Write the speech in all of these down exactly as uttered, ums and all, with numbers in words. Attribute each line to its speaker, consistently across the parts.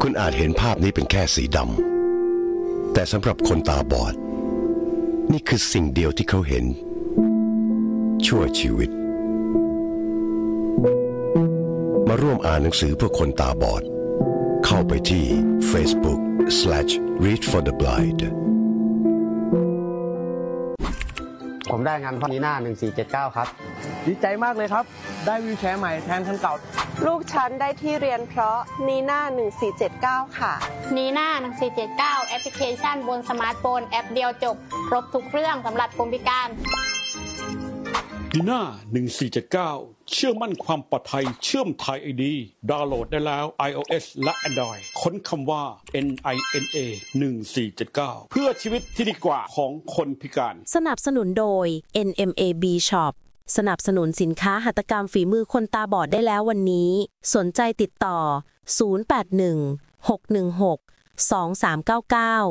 Speaker 1: คุณอาจเห็นภาพนี้เป็นแค่สีดำแต่สำหรับคนตาบอดนี่คือสิ่งเดียวที่เขาเห็นชั่วชีวิตมาร่วมอ่านหนังสือเพื่อคนตาบอดเข้าไปที่ Facebook slash read for the blind
Speaker 2: ผมได้งานพ่อนีน่าหนึ่งสี่เจ็ดเก้าครับ
Speaker 3: ดีใจมากเลยครับได้วีลแชร์ใหม่แทนคันเก่า
Speaker 4: ลูกฉันได้ที่เรียนเพราะนีน่าหนึ่งสี่เจ็ดเก้าค่ะ
Speaker 5: นีน่าหนึ่งสี่เจ็ดเก้าแอปพลิเคชันบนสมาร์ทโฟนแอปเดียวจบครบทุกเรื่องสำหรับคนพิการ
Speaker 6: นีน่าหนึ่งสี่เจ็ดเก้าเชื่อมั่นความปลอดภัยเชื่อม Thai ไอ ดี ดาวน์โหลดได้แล้ว iOS และ Android ค้นคำว่า เอ็น ไอ เอ็น เอ หนึ่งสี่เจ็ดเก้า เพื่อชีวิตที่ดีกว่าของคนพิการ
Speaker 7: สนับสนุนโดย เอ็น เอ็ม เอ บี Shop สนับสนุนสินค้าหัตถกรรมฝีมือคนตาบอดได้แล้ววันนี้สนใจติดต่อศูนย์ แปด หนึ่ง หก หนึ่ง หก สอง สาม เก้า เก้า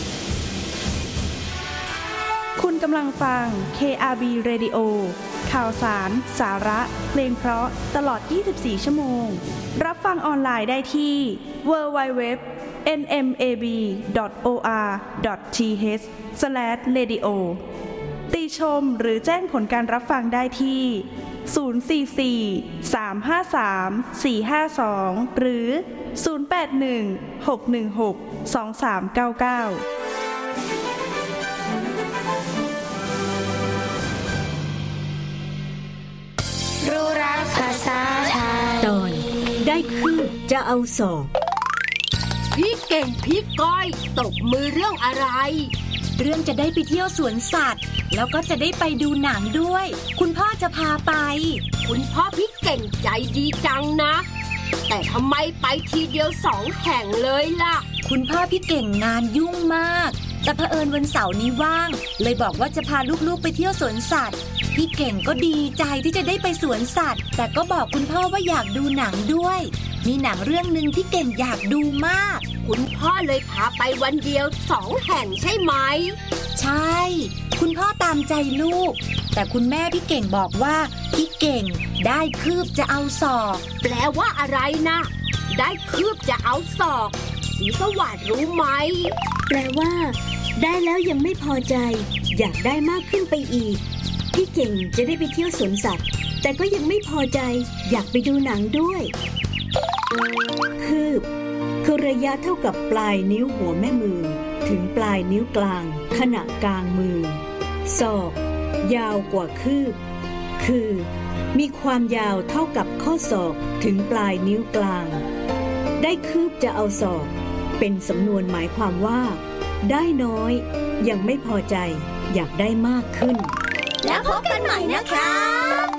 Speaker 8: คุณกำลังฟัง เค อาร์ บี Radio ข่าวสาร สาระ เพลงเพราะตลอดยี่สิบสี่ชั่วโมงรับฟังออนไลน์ได้ที่ ดับเบิลยู ดับเบิลยู ดับเบิลยู ดอท เอ็น เอ็ม เอ บี ดอท โอ อาร์ ดอท ที เอช สแลช เรดิโอ ติชมหรือแจ้งผลการรับฟังได้ที่ ศูนย์ สี่ สี่ สาม ห้า สาม สี่ ห้า สอง หรือ ศูนย์ แปด หนึ่ง หก หนึ่ง หก สอง สาม เก้า เก้า
Speaker 9: รู้รักภาษาไทยตอนได้คืบจะเอาศอก
Speaker 10: พี่เก่งพี่ก้อยตบมือเรื่องอะไร
Speaker 9: เรื่องจะได้ไปเที่ยวสวนสัตว์แล้วก็จะได้ไปดูหนังด้วยคุณพ่อจะพาไป
Speaker 10: คุณพ่อพี่เก่งใจดีจังนะแต่ทำไมไปทีเดียวสองแห่งเลยล่ะ
Speaker 9: คุณพ่อพี่เก่งงานยุ่งมากแต่เผอิญวันเสาร์นี้ว่างเลยบอกว่าจะพาลูกๆไปเที่ยวสวนสัตว์พี่เก่งก็ดีใจที่จะได้ไปสวนสัตว์แต่ก็บอกคุณพ่อว่าอยากดูหนังด้วยมีหนังเรื่องนึงที่เก่งอยากดูมาก
Speaker 10: คุณพ่อเลยพาไปวันเดียวสองแห่งใช่ไหม
Speaker 9: ใช่คุณพ่อตามใจลูกแต่คุณแม่พี่เก่งบอกว่าพี่เก่งได้คืบจะเอาศอก
Speaker 10: แปลว่าอะไรนะได้คืบจะเอาศอกสีสวัสดิ์รู้ไหม
Speaker 11: แปลว่าได้แล้วยังไม่พอใจอยากได้มากขึ้นไปอีกพี่เก่งจะได้ไปเที่ยวสวนสัตว์แต่ก็ยังไม่พอใจอยากไปดูหนังด้วยคืบคือระยะเท่ากับปลายนิ้วหัวแม่มือถึงปลายนิ้วกลางขณะกลางมือศอกยาวกว่าคืบคือมีความยาวเท่ากับข้อศอกถึงปลายนิ้วกลางได้คืบจะเอาศอกเป็นสำนวนหมายความว่าได้น้อยยังไม่พอใจอยากได้มากขึ้น
Speaker 9: แล้วพบกันใหม่นะคะ